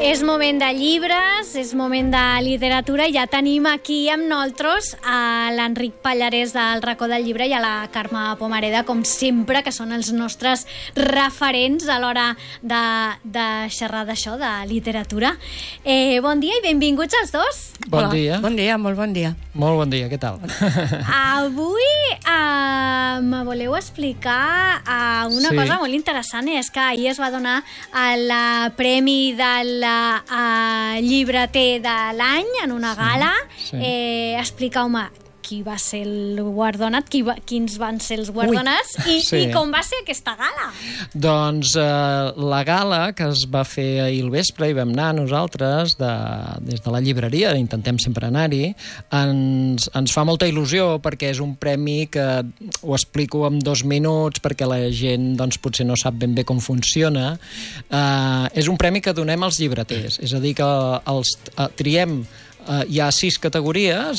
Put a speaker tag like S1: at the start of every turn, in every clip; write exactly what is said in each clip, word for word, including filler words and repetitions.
S1: És moment de llibres, és moment de literatura i ja tenim aquí amb nosaltres a l'Enric Pallarès del Racó del Llibre i a la Carme Pomareda, com sempre, que són els nostres referents a l'hora de, de xerrar d'això, de literatura. Eh, bon dia i benvinguts els dos.
S2: Bon dia.
S3: Bon dia, molt bon dia.
S2: Molt bon dia, què tal?
S1: Avui eh, me voleu explicar eh, una
S2: Sí.
S1: cosa molt interessant, i és que ahir es va donar el premi del eh, llibreter de l'any en una gala.
S2: sí.
S1: Eh, expliqueu-me qui va ser el guardonat, qui va, quins van ser els guardonats i,
S2: Sí.
S1: i com va ser aquesta gala.
S2: Doncs eh, la gala que es va fer ahir al vespre, i vam anar nosaltres de, des de la llibreria, intentem sempre anar-hi, ens, ens fa molta il·lusió perquè és un premi que ho explico en dos minuts perquè la gent doncs, potser no sap ben bé com funciona. Eh, és un premi que donem als llibreters, és a dir, que els eh, triem. Uh, hi ha sis categories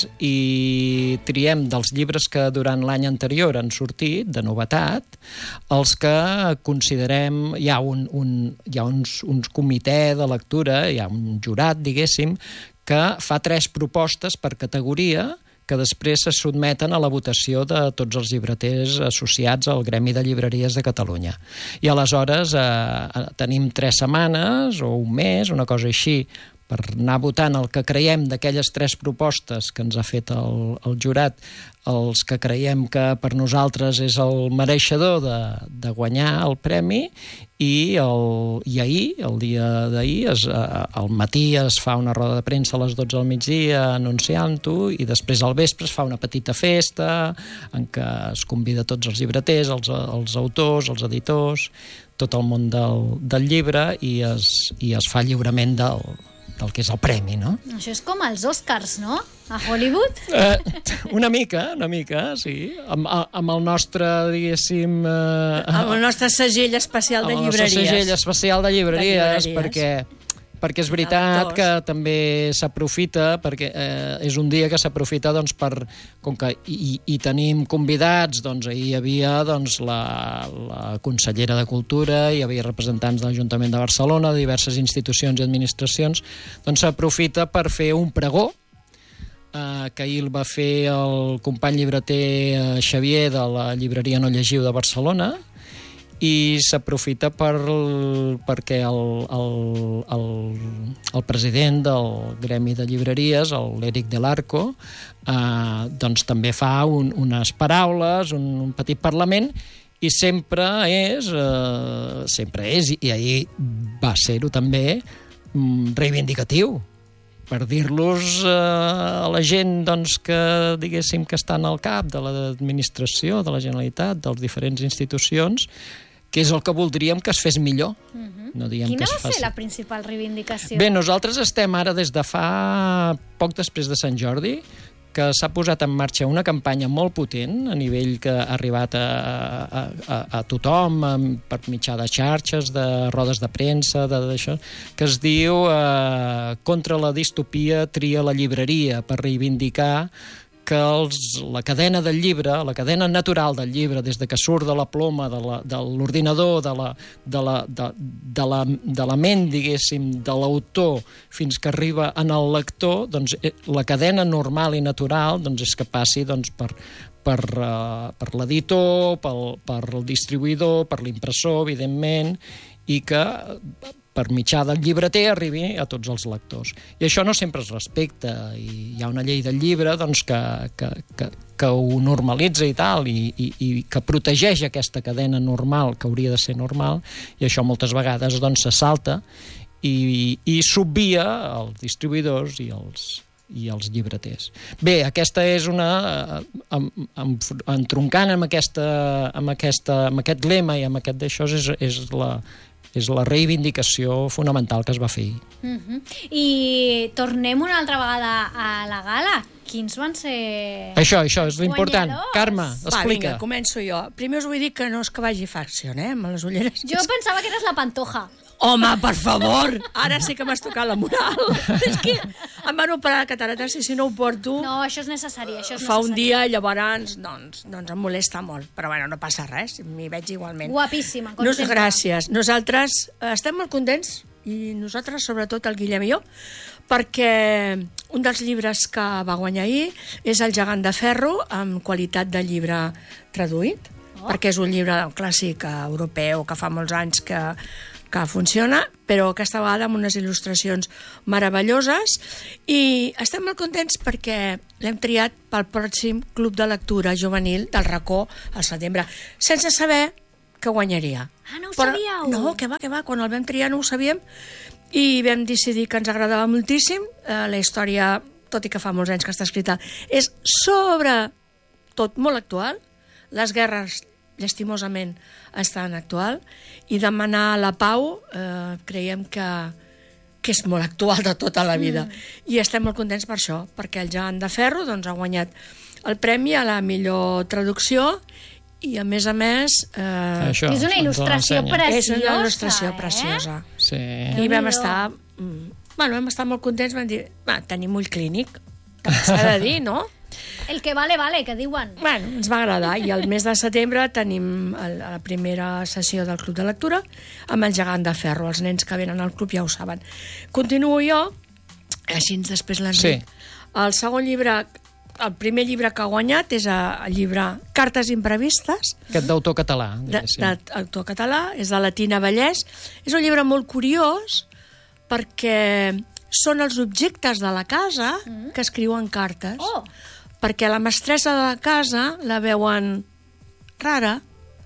S2: i triem dels llibres que durant l'any anterior han sortit, de novetat, els que considerem... Hi ha, un, un, hi ha uns, uns comitè de lectura, hi ha un jurat, diguéssim, que fa tres propostes per categoria que després se sotmeten a la votació de tots els llibreters associats al Gremi de Llibreries de Catalunya. I aleshores eh, tenim tres setmanes o un mes, una cosa així, per anar votant el que creiem d'aquelles tres propostes que ens ha fet el, el jurat, els que creiem que per nosaltres és el mereixedor de, de guanyar el premi, i, el, i ahir, el dia d'ahir, es, al matí es fa una roda de premsa a les dotze del migdia anunciant-ho, i després al vespre es fa una petita festa en què es convida tots els llibreters, els, els autors, els editors, tot el món del, del llibre, i es, i es fa lliurament del del que és el premi, no?
S1: Això és com els Oscars, no? A Hollywood?
S2: Eh, una mica, una mica, sí. Amb, amb el nostre, diguéssim... Eh,
S3: Amb el nostre segell especial de llibreries.
S2: Amb el nostre segell especial de llibreries,
S3: De llibreries.
S2: perquè... perquè és veritat que també s'aprofita, perquè eh, és un dia que s'aprofita doncs, per, com que hi, hi tenim convidats, doncs ahir hi havia doncs, la, la consellera de Cultura, hi havia representants de l'Ajuntament de Barcelona, de diverses institucions i administracions, doncs s'aprofita per fer un pregó, eh, que ahir el va fer el company llibreter eh, Xavier de la llibreria No Llegiu de Barcelona, i s'aprofita per, perquè el, el, el, el president del Gremi de Llibreries, l'Eric Del Arco, eh, doncs també fa un, unes paraules, un, un petit parlament, i sempre és, eh, sempre és, i ahir va ser-ho també, reivindicatiu, per dir-los eh, a la gent doncs, que, diguéssim, que estan al cap de l'administració, de la Generalitat, de les diferents institucions, que és el que voldríem que es fes millor.
S1: Uh-huh.
S2: No diguem
S1: Quina
S2: que es
S1: va
S2: faci.
S1: ser la principal reivindicació?
S2: Bé, nosaltres estem ara des de fa poc després de Sant Jordi, que s'ha posat en marxa una campanya molt potent a nivell que ha arribat a, a, a, a tothom per mitjà de xarxes, de rodes de premsa, de, d'això, que es diu eh, Contra la distopia tria la llibreria, per reivindicar que els, la cadena del llibre, la cadena natural del llibre, des de que surt de la ploma, de, la, de l'ordinador, de la, de, la, de, de, la, de la ment, diguéssim, de l'autor, fins que arriba en el lector, doncs la cadena normal i natural doncs, és que passi doncs, per, per, uh, per l'editor, pel, per el distribuïdor, per l'impressor, evidentment, i que per mitjà del llibreter arribi a tots els lectors. I això no sempre es respecta, i hi ha una llei del llibre doncs, que, que, que, que ho normalitza i tal, i, i, i que protegeix aquesta cadena normal, que hauria de ser normal, i això moltes vegades doncs, se salta i, i s'obvia els distribuïdors i els, i els llibreters. Bé, aquesta és una... entroncant amb, aquesta, amb, aquesta, amb aquest lema i amb aquest d'això és, és la... és la reivindicació fonamental que es va fer ahir.
S1: Uh-huh. I tornem una altra vegada a la gala. Quins van ser...
S2: Això, això és l'important.
S1: guanyadors?
S2: Carme,
S3: Va,
S2: explica.
S3: vinga, començo jo. Primer us vull dir que no és que vagi fàcil, eh, amb les ulleres.
S1: Jo pensava que eres la Pantoja.
S3: Home, per favor! Ara sí que m'has tocat la moral. És que em van operar de cataractes i si no ho porto...
S1: No, això és necessari, això és
S3: Fa
S1: necessari.
S3: un dia, llavors, doncs, doncs em molesta molt. Però bueno, no passa res, m'hi veig igualment.
S1: Guapíssima, com
S3: No,
S1: sempre.
S3: gràcies. Nosaltres eh, estem molt contents i nosaltres, sobretot el Guillem i jo, perquè un dels llibres que va guanyar ahir és El gegant de ferro, amb qualitat de llibre traduït, oh. perquè és un llibre clàssic europeu que fa molts anys que, que funciona, però aquesta vegada amb unes il·lustracions meravelloses, i estem molt contents perquè l'hem triat pel pròxim Club de Lectura Juvenil del Racó al setembre, sense saber que guanyaria.
S1: Ah, no ho
S3: Però,
S1: sabíeu?
S3: no, que va, que va, quan el vam triar no ho sabíem, i vam decidir que ens agradava moltíssim. Eh, la història, tot i que fa molts anys que està escrita, és sobretot molt actual. Les guerres, llastimosament, estan actual, i demanar la pau eh, creiem que, que és molt actual de tota la vida. Mm. I estem molt contents per això, perquè el gegant de ferro doncs, ha guanyat el premi a la millor traducció, i a més a més eh,
S2: Això,
S1: és una il·lustració preciosa.
S3: és una il·lustració
S1: eh?
S3: preciosa.
S2: Sí.
S3: I vam estar, mm, bueno, vam estar molt contents, vam dir, va, tenim ull clínic, també s'ha de dir, no?
S1: El que vale, vale, que diuen.
S3: Bueno, ens va agradar, i el mes de setembre tenim el, la primera sessió del Club de Lectura amb el gegant de ferro. Els nens que venen al club ja ho saben. Continuo jo, així després l'Enric.
S2: Sí.
S3: El segon llibre, el primer llibre que ha guanyat és el llibre Cartes imprevistes,
S2: Aquest d'autor català, diguéssim.
S3: d'autor català, és de la Tina Vallès. És un llibre molt curiós perquè són els objectes de la casa que escriuen cartes.
S1: Oh.
S3: Perquè la mestressa de la casa la veuen rara,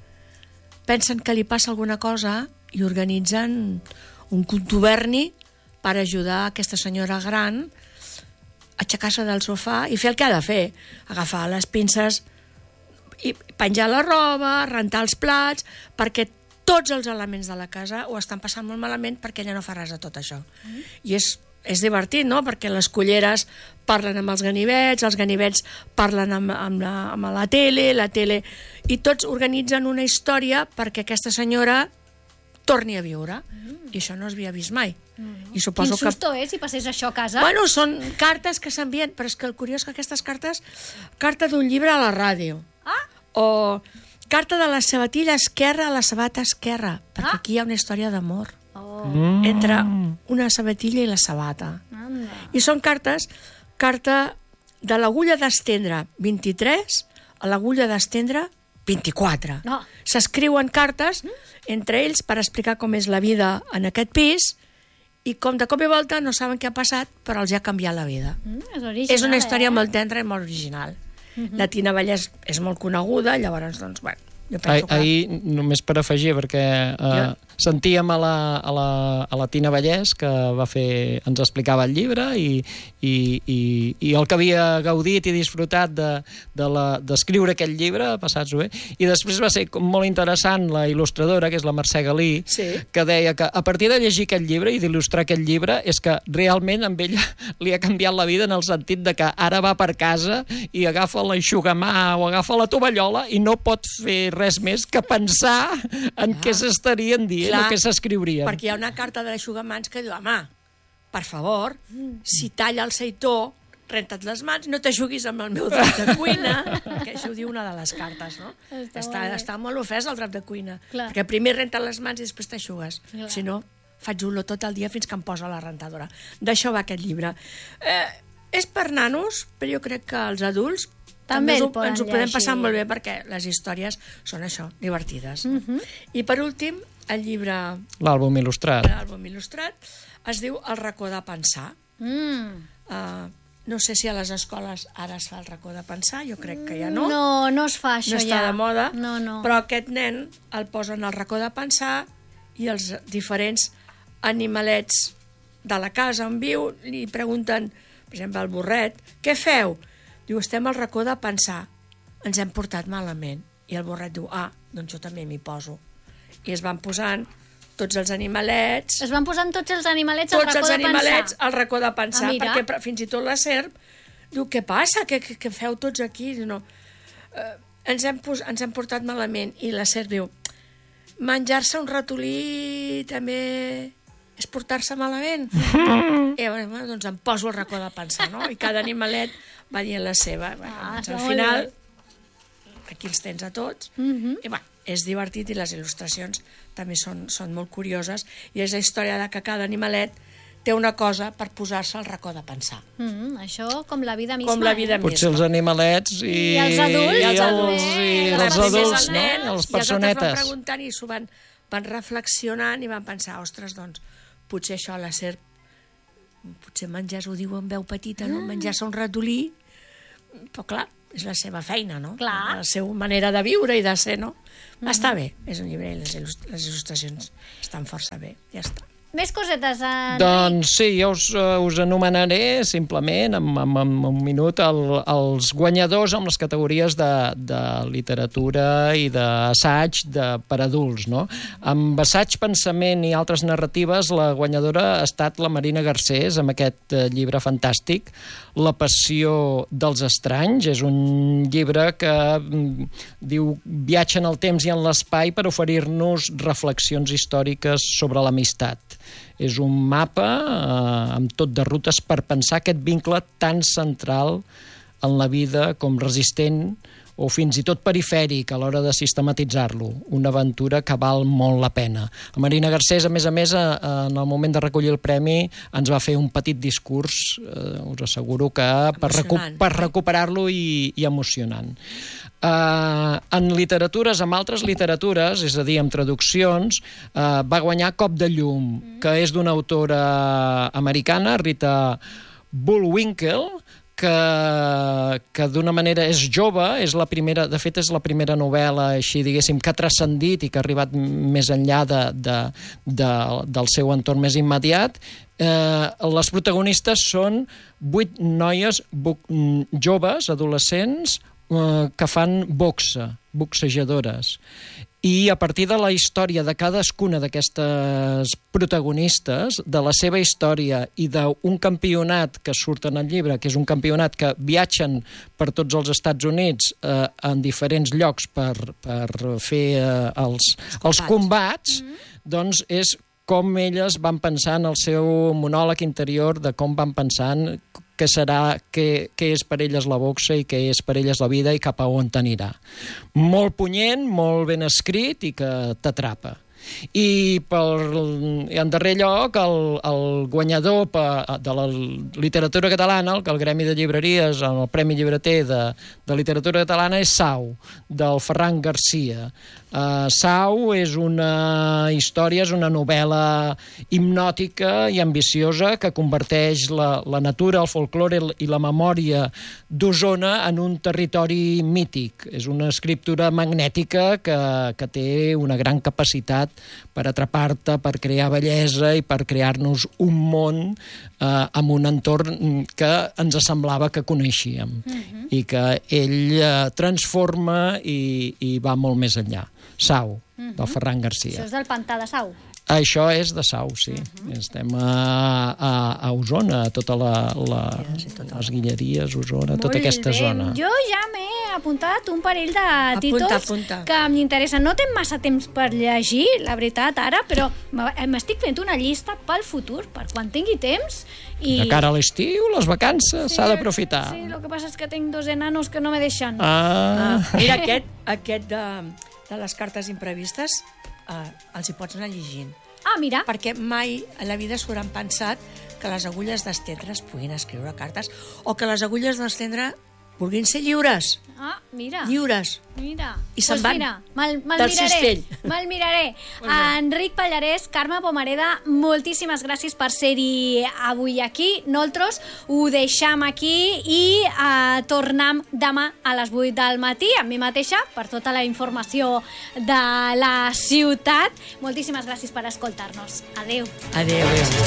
S3: pensen que li passa alguna cosa i organitzen un contuberni per ajudar aquesta senyora gran a aixecar-se del sofà i fer el que ha de fer, agafar les pinces i penjar la roba, rentar els plats, perquè tots els elements de la casa ho estan passant molt malament perquè ella no fa res de tot això. Mm. I és, és divertit, no?, perquè les culleres parlen amb els ganivets, els ganivets parlen amb, amb, la, amb la tele, la tele... I tots organitzen una història perquè aquesta senyora torni a viure. Mm. I això no es havia vist mai. Mm. I suposo
S1: Quin susto, que... eh, si passés això a casa.
S3: Bueno, són cartes que s'envien, però és que el curiós que aquestes cartes... Carta d'un llibre a la ràdio.
S1: Ah!
S3: O carta de la sabatilla esquerra a la sabata esquerra, perquè
S1: Ah.
S3: aquí hi ha una història d'amor
S1: Oh.
S2: Mm.
S3: entre una sabatilla i la sabata.
S1: Anda.
S3: I són cartes, carta de l'agulla d'estendre vint-i-tres a l'agulla d'estendre vint-i-quatre.
S1: No.
S3: S'escriuen cartes entre ells per explicar com és la vida en aquest pis i com de cop i volta no saben què ha passat, però els ha canviat la vida.
S1: Mm, és original,
S3: És una història
S1: eh?
S3: molt tendra i molt original. Uh-huh. La Tina Vallès és molt coneguda, llavors, doncs, bueno, jo
S2: Ah,
S3: penso que...
S2: ahir, només per afegir, perquè eh,
S3: Ja.
S2: sentíem a la, a, la, a la Tina Vallès que va fer, ens explicava el llibre i, i, i, i el que havia gaudit i disfrutat d'escriure de, de aquest llibre, passats-ho bé. I després va ser com molt interessant la il·lustradora, que és la Mercè Galí,
S3: Sí.
S2: que deia que a partir de llegir aquest llibre i d'il·lustrar aquest llibre és que realment amb ella li ha canviat la vida en el sentit de que ara va per casa i agafa l'enxugamà o agafa la tovallola i no pot fer res més que pensar en què s'estarien dient
S3: Clar,
S2: o què s'escriurien.
S3: perquè hi ha una carta de l'eixugamans que diu, home, per favor, si talla el seitó, renta't les mans, no t'ajuguis amb el meu drap de cuina, que això ho diu una de les cartes, no?
S1: Està
S3: Està,
S1: molt bé.
S3: està molt ofès el drap de cuina,
S1: Clar.
S3: perquè primer renta les mans i després t'aixugues.
S1: Clar.
S3: Si no, faig olor tot el dia fins que em posa la rentadora. D'això va aquest llibre. Eh, és per nanos, però jo crec que els adults
S1: També
S3: ens
S1: el
S3: ho,
S1: poden
S3: ens ho podem
S1: llegir.
S3: passar molt bé perquè les històries són això, divertides. Uh-huh. I per últim, el llibre,
S2: L'àlbum il·lustrat.
S3: l'àlbum il·lustrat, es diu El racó de pensar.
S1: Mm.
S3: Uh, no sé si a les escoles ara es fa el racó de pensar, jo crec que ja no.
S1: No, no es fa això
S3: no està
S1: ja.
S3: de moda,
S1: No, no.
S3: però aquest nen el posen al racó de pensar i els diferents animalets de la casa on viu li pregunten, per exemple, al burret, què feu? Diu, estem al racó de pensar, ens hem portat malament. I el burret diu, ah, doncs jo també m'hi poso. I es van posant tots els animalets,
S1: Es van posant tots els animalets al
S3: tots
S1: racó
S3: els
S1: de
S3: animalets
S1: pensar.
S3: al racó de pensar,
S1: Ah, mira.
S3: perquè pre- fins i tot la serp diu, què passa? Què, què, què feu tots aquí? Diu, no. Eh, ens, hem pos ens hem portat malament. I la serp diu, menjar-se un ratolí també és portar-se malament. I bueno, doncs em poso al racó de pensar, no? I cada animalet va dient la seva. Bueno,
S1: Ah,
S3: doncs,
S1: està
S3: al
S1: molt
S3: final,
S1: bé.
S3: aquí els tens a tots.
S1: Mhm.
S3: I bueno, és divertit i les il·lustracions també són, són molt curioses, i és la història de que cada animalet té una cosa per posar-se al racó de pensar.
S1: Mm, això com la vida misma.
S3: Com la vida
S1: eh?
S3: misma.
S2: Potser els animalets i,
S1: I els adults,
S2: i els,
S1: també.
S2: i
S1: Els
S2: els
S1: primers
S2: adults,
S1: els
S2: no?
S1: nens,
S2: Les
S3: I els altres
S2: personetes.
S3: van preguntant i s'ho van, van reflexionant i van pensar, ostres, doncs, potser això, la serp, potser menjar ho diu en veu petita, no? Menjar-se un ratolí, però clar, és la seva feina, no?
S1: Clar.
S3: La seva manera de viure i de ser, no? Mm. Està bé, és un llibre i les, il·lust les il·lustracions estan força bé, ja està.
S1: Més cosetes, Enric?
S2: Doncs sí, jo us, uh, us anomenaré simplement, en, en, en un minut, el, els guanyadors amb les categories de, de literatura i d'assaig per adults, no? Amb assaig, pensament i altres narratives, la guanyadora ha estat la Marina Garcés, amb aquest uh, llibre fantàstic, La passió dels estranys. És un llibre que mm, diu viatja en el temps i en l'espai per oferir-nos reflexions històriques sobre l'amistat. És un mapa eh, amb tot de rutes per pensar aquest vincle tan central en la vida com resistent o fins i tot perifèric a l'hora de sistematitzar-lo. Una aventura que val molt la pena. La Marina Garcés, a més a més, a, a, en el moment de recollir el premi, ens va fer un petit discurs, eh, us asseguro que per, recu per recuperar-lo i, i emocionant. Uh, en literatures, amb altres literatures, és a dir, amb traduccions, uh, va guanyar Cop de llum, que és d'una autora americana, Rita Bullwinkle, que, que d'una manera és jove, és la primera, de fet és la primera novel·la, així diguéssim, que ha transcendit i que ha arribat més enllà de, de, de, del seu entorn més immediat. Eh, les protagonistes són vuit noies joves, adolescents, eh, que fan boxa, boxejadores. I a partir de la història de cadascuna d'aquestes protagonistes, de la seva història i d'un campionat que surt en el llibre, que és un campionat que viatgen per tots els Estats Units eh, en diferents llocs per, per fer eh, els, els combats, mm-hmm. doncs és com elles van pensant el seu monòleg interior de com van pensant què serà, què, què és per elles la boxa i què és per elles la vida i cap a on t'anirà. Molt punyent, molt ben escrit i que t'atrapa. I per, en darrer lloc, el, el guanyador de la literatura catalana, el, el Gremi de Llibreries, el Premi Llibreter de, de Literatura Catalana, és Sau, del Ferran Garcia. Uh, Sau és una història, és una novel·la hipnòtica i ambiciosa que converteix la, la natura, el folklore i la memòria d'Osona en un territori mític. És una escriptura magnètica que, que té una gran capacitat per atrapar-te, per crear bellesa i per crear-nos un món eh, amb un entorn que ens semblava que coneixíem uh-huh. i que ell eh, transforma i, i va molt més enllà. Sau, uh-huh. del Ferran Garcia.
S1: Això és del Pantà de Sau.
S2: Això és de Sau, sí. Uh-huh. Estem a, a, a Osona, a tota la, la, sí, tota les Guilleries, Osona,
S1: Molt
S2: tota aquesta
S1: bé.
S2: zona.
S1: Jo ja m'he apuntat un parell de
S3: Apunta,
S1: títols
S3: apunta.
S1: que m'interessen. No tinc massa temps per llegir, la veritat, ara, però m'estic fent una llista pel futur, per quan tingui temps. I...
S2: De cara a l'estiu, les vacances, s'ha
S1: Sí,
S2: d'aprofitar.
S1: Sí, el que passa és que tinc dos enanos que no me deixen.
S2: Ah.
S3: Ah, mira, aquest, aquest de, de les cartes imprevistes eh, els hi pots anar llegint.
S1: Ah, mira.
S3: Perquè mai a la vida s'ho hauran pensat que les agulles d'estendre es puguin escriure cartes o que les agulles d'estendre vulguin ser lliures.
S1: Ah, mira.
S3: Lliures.
S1: Mira.
S3: I se'n
S1: pues
S3: van
S1: mira, me'l me
S3: del
S1: miraré.
S3: cistell.
S1: Me'l miraré. Enric Pallarès, Carme Pomareda, moltíssimes gràcies per ser-hi avui aquí. Nosaltres ho deixam aquí i eh, tornem demà a les vuit del matí, amb mi mateixa, per tota la informació de la ciutat. Moltíssimes gràcies per escoltar-nos. Adéu.
S3: Adéu. Adéu.